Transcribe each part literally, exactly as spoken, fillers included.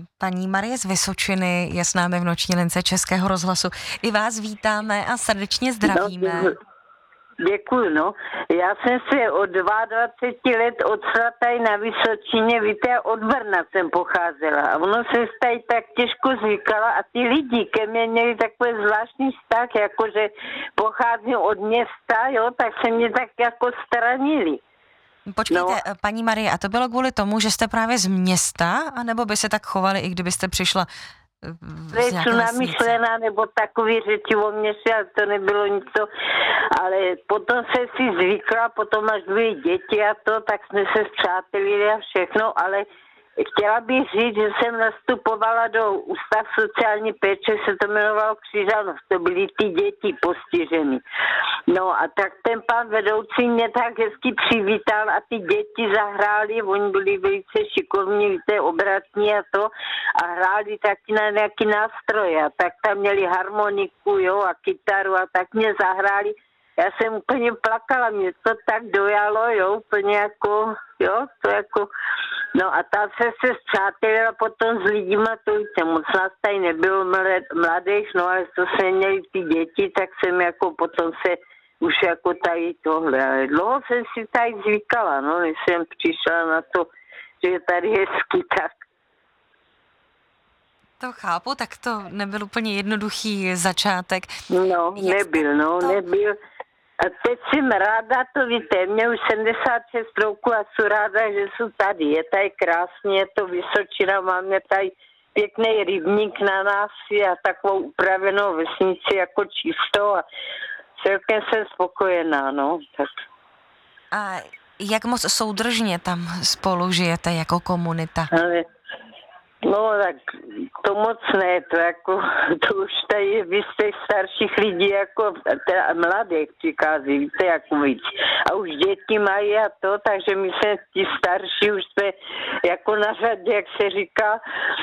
Paní Marie z Vysočiny je s námi v noční lince Českého rozhlasu. I vás vítáme a srdečně zdravíme. No, děkuju, no. Já jsem se od dvacet dva let odšla tady na Vysočině, víte, od Brna jsem pocházela. A ono se tady tak těžko zvykala a ty lidi ke mně měli takový zvláštní vztah, jakože pocházím od města, jo, tak se mě tak jako stranili. Počkejte, no. Paní Marie, a to bylo kvůli tomu, že jste právě z města, anebo by se tak chovali, i kdybyste přišla z nějaké namyšlená, nebo takový řeči o městě, ale to nebylo nic to, ale potom se si zvykla, potom až byly děti a to, tak jsme se spřátelili a všechno, ale chtěla bych říct, že jsem nastupovala do Ústav sociální péče, se to jmenovalo Křižanov, to byly ty děti postižený. No a tak ten pán vedoucí mě tak hezky přivítal a ty děti zahráli, oni byli velice šikovní, víte, obratní a to, a hráli taky na nějaký nástroje, a tak tam měli harmoniku, jo, a kytaru a tak mě zahráli. Já jsem úplně plakala, mě to tak dojalo, jo, úplně jako, jo, to jako, no a tam se se zpřátelila potom s lidima, to víte, moc nás tady nebylo mladých, no ale to se měli ty děti, tak jsem jako potom se už jako tady tohle, ale dlouho jsem si tady zvykala, no, když jsem přišla na to, že je tady hezky, tak. To chápu, tak to nebyl úplně jednoduchý začátek. No, Jak nebyl, no, to... nebyl. A teď jsem ráda, to víte, mě už sedmdesát šest roku a jsem ráda, že jsou tady. Je tady krásně, je to Vysočina, máme tady pěkný rybník na nás a takovou upravenou vesnici jako čisto a celkem jsem spokojená, no. Tak. A jak moc soudržně tam spolu žijete jako komunita? Ale no tak to moc ne, to jako, to už tady vy z těch starších lidí jako teda mladých přichází, víte, jak víc. A už děti mají a to, takže my se ti starší už jsme jako na řadě, jak se říká,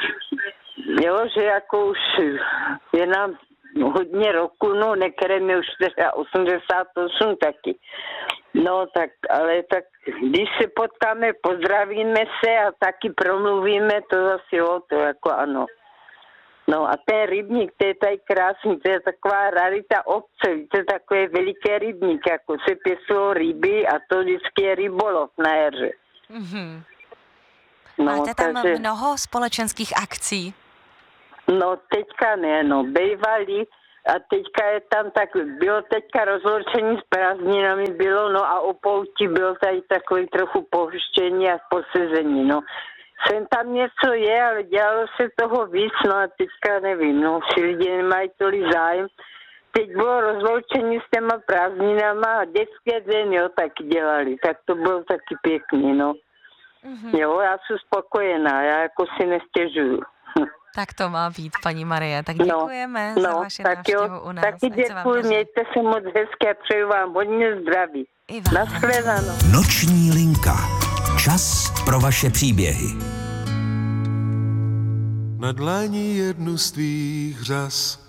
jo, že jako už je nám hodně roku, no některé už teda osmdesát osm taky. No tak, ale tak, když se potkáme, pozdravíme se a taky promluvíme, to zase jo, to jako ano. No a ten rybník, to je tady krásný, to je taková rarita obce, víte, takový veliký rybník, jako se pěstují ryby a to vždycky je rybolov na jaře. Mm-hmm. No, máte tam takže mnoho společenských akcí? No teďka ne, no, bejvalí. A teďka je tam tak, bylo teďka rozloučení s prázdninami bylo, no a o pouti bylo tady takový trochu pohuštění a posezení, no. Sem tam něco je, ale dělalo se toho víc, no a teďka nevím, no, si lidi nemají tolik zájem. Teď bylo rozloučení s těma prázdninama a dětské den, jo, taky dělali, tak to bylo taky pěkný, no. Mm-hmm. Jo, já jsem spokojená, já jako si nestěžuju. Tak to má být, paní Marie. Tak děkujeme no, za no, vaši tak návštěvu jo, u nás. Taky děkuji, mějte se moc hezky a přeju vám hodně zdraví. Nashledanou. Noční linka. Čas pro vaše příběhy. Na dlani jednu z tvých řas